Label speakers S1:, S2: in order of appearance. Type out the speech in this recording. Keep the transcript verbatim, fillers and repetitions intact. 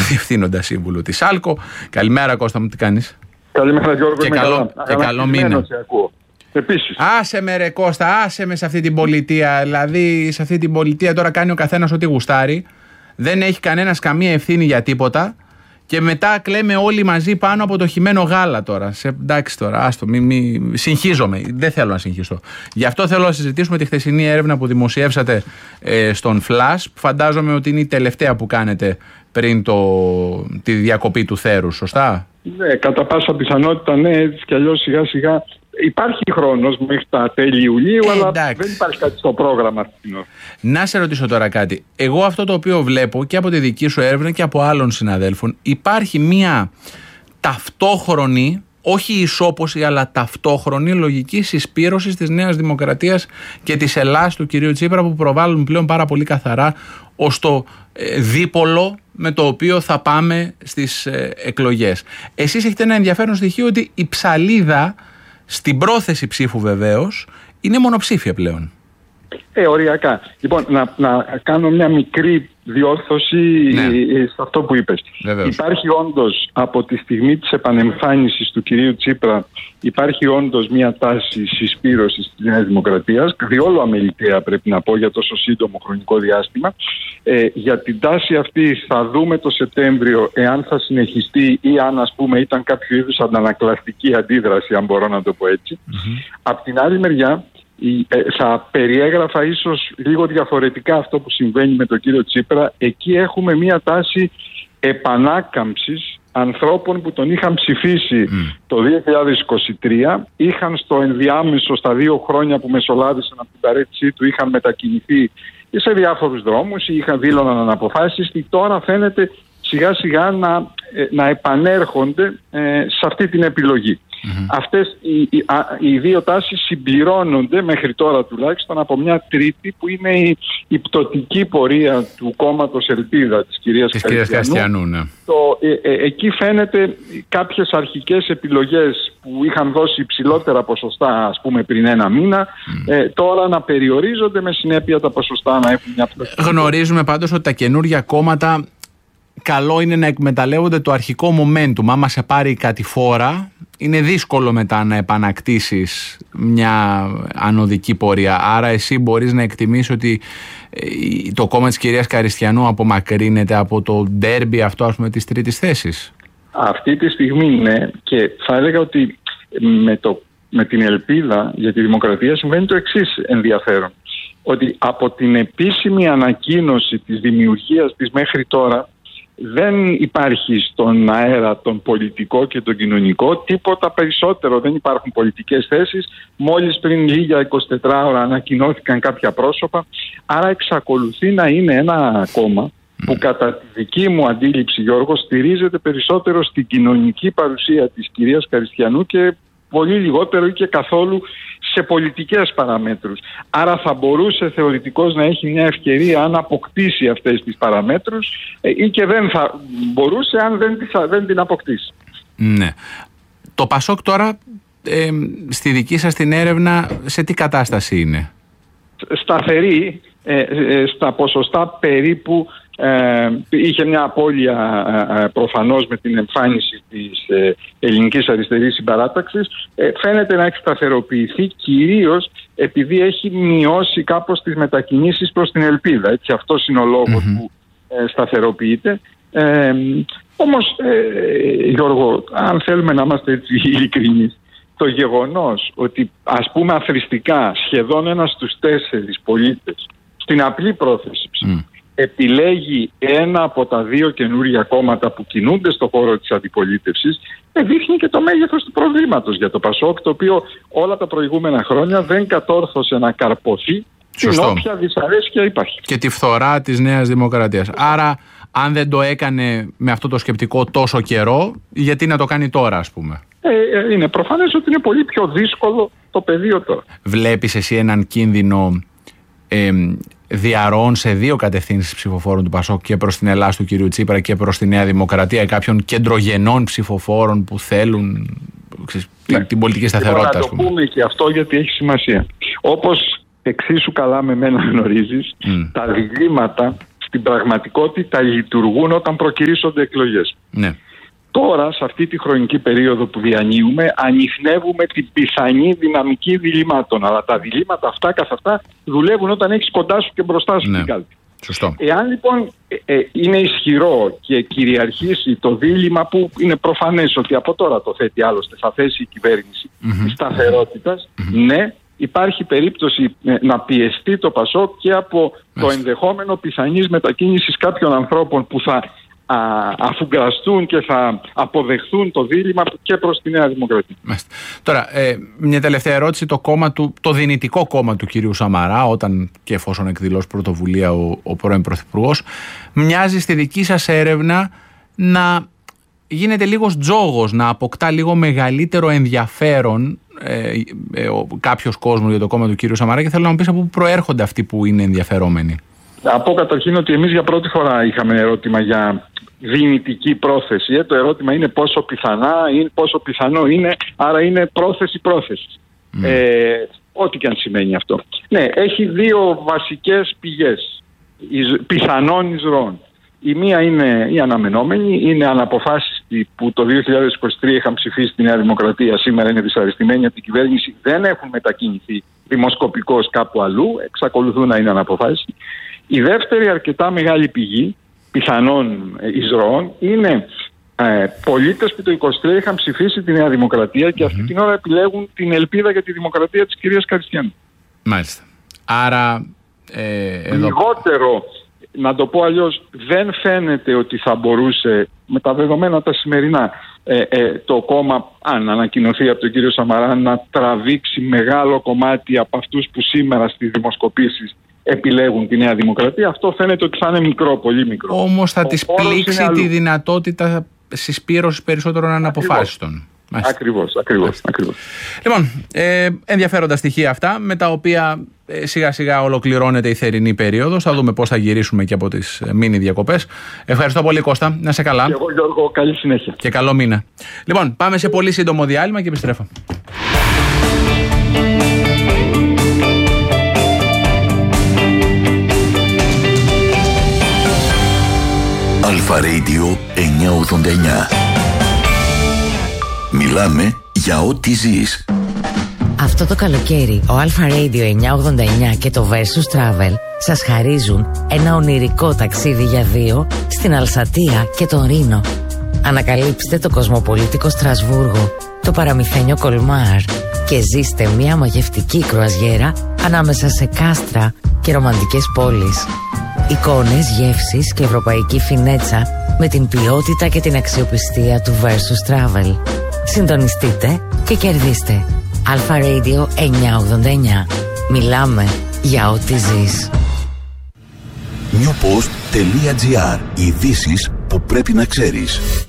S1: διευθύνοντα σύμβουλο της άλκο. Καλημέρα Κώστα μου, τι κάνεις?
S2: Καλημέρα Γιώργο,
S1: και καλό, και καλό μήνα.
S2: Επίσης.
S1: Άσε με ρε Κώστα, άσε με σε αυτή την πολιτεία. Δηλαδή σε αυτή την πολιτεία τώρα κάνει ο καθένας ό,τι γουστάρει. Δεν έχει κανένας καμία ευθύνη για τίποτα. Και μετά κλαίμε όλοι μαζί πάνω από το χυμένο γάλα τώρα. Σε, εντάξει τώρα, άστο, μη, μη, συγχύζομαι. Δεν θέλω να συγχυστώ. Γι' αυτό θέλω να συζητήσουμε τη χθεσινή έρευνα που δημοσιεύσατε ε, στον Flash. Που φαντάζομαι ότι είναι η τελευταία που κάνετε πριν το, τη διακοπή του θέρους, σωστά?
S2: Ναι, κατά πάσα πιθανότητα ναι, έτσι κι αλλιώς σιγά σιγά. Υπάρχει χρόνος μέχρι τα τέλη Ιουλίου, ε, αλλά εντάξει, δεν υπάρχει κάτι στο πρόγραμμα αυτή την ώρα.
S1: Να σε ρωτήσω τώρα κάτι. Εγώ αυτό το οποίο βλέπω και από τη δική σου έρευνα και από άλλων συναδέλφων, υπάρχει μία ταυτόχρονη, όχι ισόποση, αλλά ταυτόχρονη λογική συσπήρωση της Νέας Δημοκρατίας και της Ελλάδας του κυρίου Τσίπρα, που προβάλλουν πλέον πάρα πολύ καθαρά ως το ε, δίπολο με το οποίο θα πάμε στις ε, εκλογές. Εσείς έχετε ένα ενδιαφέρον στοιχείο ότι η ψαλίδα, στην πρόθεση ψήφου βεβαίως, είναι μονοψήφια πλέον.
S2: Ε, οριακά. Λοιπόν, να, να κάνω μια μικρή διόρθωση ναι. σε αυτό που είπες. Βεβαίως. Υπάρχει όντως από τη στιγμή της επανεμφάνισης του κυρίου Τσίπρα, υπάρχει όντως μια τάση συσπήρωσης της Νέας Δημοκρατίας, διόλου αμεληταία πρέπει να πω για τόσο σύντομο χρονικό διάστημα. Ε, για την τάση αυτή θα δούμε το Σεπτέμβριο εάν θα συνεχιστεί ή αν ας πούμε ήταν κάποιο είδους αντανακλαστική αντίδραση, αν μπορώ να το πω έτσι. Mm-hmm. Απ' την άλλη μεριά, θα περιέγραφα ίσως λίγο διαφορετικά αυτό που συμβαίνει με τον κύριο Τσίπρα. Εκεί έχουμε μια τάση επανάκαμψης ανθρώπων που τον είχαν ψηφίσει mm. το δύο χιλιάδες είκοσι τρία, είχαν στο ενδιάμεσο, στα δύο χρόνια που μεσολάβησαν από την παρέτησή του, είχαν μετακινηθεί σε διάφορους δρόμους ή είχαν δήλωναν αναποφάσεις, και τώρα φαίνεται σιγά σιγά να, να επανέρχονται ε, σε αυτή την επιλογή. Mm-hmm. Αυτές οι, οι, α, οι δύο τάσεις συμπληρώνονται μέχρι τώρα τουλάχιστον από μια τρίτη που είναι η, η πτωτική πορεία του κόμματος Ελπίδα της κυρίας
S1: της
S2: Καριστιανού.
S1: Καριστιανού ναι.
S2: Το, ε, ε, εκεί φαίνεται κάποιες αρχικές επιλογές που είχαν δώσει υψηλότερα ποσοστά ας πούμε πριν ένα μήνα mm. ε, τώρα να περιορίζονται, με συνέπεια τα ποσοστά να έχουν μια πτωτική.
S1: Γνωρίζουμε πάντως ότι τα καινούργια κόμματα καλό είναι να εκμεταλλεύονται το αρχικό momentum. Άμα σε πάρει η κατηφόρα, είναι δύσκολο μετά να επανακτήσεις μια ανωδική πορεία. Άρα εσύ μπορείς να εκτιμήσεις ότι το κόμμα της κυρίας Καριστιανού απομακρύνεται από το ντέρμπι αυτό, ας πούμε, της τρίτης θέσης.
S2: Αυτή τη στιγμή ναι, και θα έλεγα ότι με, το, με την Ελπίδα για τη Δημοκρατία συμβαίνει το εξής ενδιαφέρον. Ότι από την επίσημη ανακοίνωση της δημιουργίας της μέχρι τώρα δεν υπάρχει στον αέρα τον πολιτικό και τον κοινωνικό τίποτα περισσότερο. Δεν υπάρχουν πολιτικές θέσεις. Μόλις πριν λίγα εικοσιτέσσερις ώρα ανακοινώθηκαν κάποια πρόσωπα. Άρα εξακολουθεί να είναι ένα κόμμα που κατά τη δική μου αντίληψη, Γιώργο, στηρίζεται περισσότερο στην κοινωνική παρουσία της κυρίας Καριστιανού και πολύ λιγότερο ή και καθόλου σε πολιτικές παραμέτρους. Άρα θα μπορούσε θεωρητικώς να έχει μια ευκαιρία αν αποκτήσει αυτές τις παραμέτρους ή και δεν θα μπορούσε αν δεν, δεν την αποκτήσει.
S1: Ναι. Το Πασόκ τώρα ε, στη δική σας την έρευνα σε τι κατάσταση είναι?
S2: Σταθερή, ε, ε, στα ποσοστά περίπου. Ε, είχε μια απώλεια ε, προφανώς με την εμφάνιση της ε, ελληνικής αριστερής συμπαράταξης. Ε, φαίνεται να έχει σταθεροποιηθεί κυρίως επειδή έχει μειώσει κάπως τις μετακινήσεις προς την Ελπίδα. Έτσι, αυτός είναι ο λόγος mm-hmm. που ε, σταθεροποιείται. Ε, όμως, ε, Γιώργο, αν θέλουμε να είμαστε έτσι ειλικρινείς, το γεγονός ότι ας πούμε αθρηστικά σχεδόν ένας στους τέσσερις πολίτες στην απλή πρόθεση ψήφου mm. επιλέγει ένα από τα δύο καινούργια κόμματα που κινούνται στον χώρο της αντιπολίτευσης, δείχνει και το μέγεθος του προβλήματος για το Πασόκ, το οποίο όλα τα προηγούμενα χρόνια δεν κατόρθωσε να καρποθεί την όποια δυσαρέσκεια υπάρχει.
S1: Και τη φθορά της Νέας Δημοκρατίας. Άρα, αν δεν το έκανε με αυτό το σκεπτικό τόσο καιρό, γιατί να το κάνει τώρα, ας πούμε?
S2: Ε, είναι προφανές ότι είναι πολύ πιο δύσκολο το πεδίο τώρα.
S1: Βλέπεις εσύ έναν κίνδυνο ε, διαρροών σε δύο κατευθύνσεις ψηφοφόρων του Πασόκ, και προς την Ελλάδα του κυρίου Τσίπρα και προς τη Νέα Δημοκρατία, κάποιων κεντρογενών ψηφοφόρων που θέλουν ξέρεις, ναι. την πολιτική σταθερότητα?
S2: Να το πούμε και αυτό γιατί έχει σημασία. Όπως εξίσου καλά με μένα γνωρίζεις, mm. τα διλήμματα στην πραγματικότητα λειτουργούν όταν προκυρήσονται εκλογές.
S1: Ναι.
S2: Τώρα, σε αυτή τη χρονική περίοδο που διανύουμε, ανιχνεύουμε την πιθανή δυναμική διλημάτων. Αλλά τα διλήμματα αυτά καθ' αυτά δουλεύουν όταν έχεις κοντά σου και μπροστά σου
S1: ναι.
S2: την κάλπη.
S1: Σωστό.
S2: Εάν λοιπόν ε, ε, είναι ισχυρό και κυριαρχήσει το δίλημμα, που είναι προφανές ότι από τώρα το θέτει, άλλωστε θα θέσει η κυβέρνηση mm-hmm. σταθερότητας, mm-hmm. ναι, υπάρχει περίπτωση ε, να πιεστεί το ΠΑΣΟΚ και από mm-hmm. το ενδεχόμενο πιθανής μετακίνησης κάποιων ανθρώπων που θα α, αφουγκραστούν και θα αποδεχθούν το δίλημμα και προς τη Νέα Δημοκρατία.
S1: Μάλιστα. Τώρα, ε, μια τελευταία ερώτηση. Το κόμμα του, το δυνητικό κόμμα του κυρίου Σαμαρά, όταν και εφόσον εκδηλώσει πρωτοβουλία ο, ο πρώην Πρωθυπουργός, μοιάζει στη δική σας έρευνα να γίνεται λίγος τζόγος, να αποκτά λίγο μεγαλύτερο ενδιαφέρον ε, ε, ο, κάποιος κόσμος για το κόμμα του κυρίου Σαμαρά, και θέλω να μου πεις από πού προέρχονται αυτοί που είναι ενδιαφερόμενοι.
S2: Να πω καταρχήν ότι εμείς για πρώτη φορά είχαμε ερώτημα για δυνητική πρόθεση. Ε, το ερώτημα είναι πόσο πιθανά, είναι, πόσο πιθανό είναι, άρα είναι πρόθεση πρόθεσης. Mm. Ε, ό,τι και αν σημαίνει αυτό. Ναι, έχει δύο βασικές πηγές πιθανών εισρώων. Η μία είναι η αναμενόμενη, είναι αναποφάσιστη, που το δύο χιλιάδες είκοσι τρία είχαν ψηφίσει τη Νέα Δημοκρατία, σήμερα είναι δυσαρεστημένοι από την κυβέρνηση, δεν έχουν μετακινηθεί δημοσκοπικώς κάπου αλλού, εξακολουθούν να είναι αναποφάσιστοι. Η δεύτερη αρκετά μεγάλη πηγή πιθανών εισρώων είναι ε, πολίτες που το είκοσι τρία είχαν ψηφίσει τη Νέα Δημοκρατία και mm-hmm. αυτή την ώρα επιλέγουν την ελπίδα για τη δημοκρατία της κυρίας Καριστιανού.
S1: Μάλιστα. Άρα ε, εδώ...
S2: λιγότερο, να το πω αλλιώς, δεν φαίνεται ότι θα μπορούσε με τα δεδομένα τα σημερινά ε, ε, το κόμμα, αν ανακοινωθεί από τον κύριο Σαμαρά, να τραβήξει μεγάλο κομμάτι από αυτούς που σήμερα στις δημοσκοπήσεις επιλέγουν τη Νέα Δημοκρατία. Αυτό φαίνεται ότι θα είναι μικρό, πολύ μικρό.
S1: Όμως θα της πλήξει τη δυνατότητα συσπήρωσης περισσότερων αναποφάσιστων.
S2: Ακριβώς, ακριβώς, ακριβώς.
S1: Λοιπόν, ε, ενδιαφέροντα στοιχεία αυτά, με τα οποία ε, σιγά σιγά ολοκληρώνεται η θερινή περίοδος. Θα δούμε πώς θα γυρίσουμε και από τις ε, μίνι διακοπές. Ευχαριστώ πολύ, Κώστα. Να είσαι καλά.
S2: Και εγώ, Γιώργο, καλή συνέχεια.
S1: Και καλό μήνα. Λοιπόν, πάμε σε πολύ σύντομο διάλειμμα και επιστρέφω.
S3: Αλφα Radio εννιακόσια ογδόντα εννιά. Μιλάμε για ό,τι ζεις.
S4: Αυτό το καλοκαίρι ο Αλφα Radio εννιακόσια ογδόντα εννιά και το Versus Travel σας χαρίζουν ένα ονειρικό ταξίδι για δύο στην Αλσατία και τον Ρήνο. Ανακαλύψτε το κοσμοπολίτικο Στρασβούργο, το παραμυθένιο Κολμάρ και ζήστε μια μαγευτική κρουαζιέρα ανάμεσα σε κάστρα και ρομαντικές πόλεις. Εικόνες, γεύσεις και ευρωπαϊκή φινέτσα με την ποιότητα και την αξιοπιστία του Versus Travel. Συντονιστείτε και κερδίστε. Αλφα Radio εννιακόσια ογδόντα εννιά. Μιλάμε για ό,τι ζεις.
S3: νιουποστ τελεία τζι άρ. Ειδήσεις που πρέπει να ξέρεις.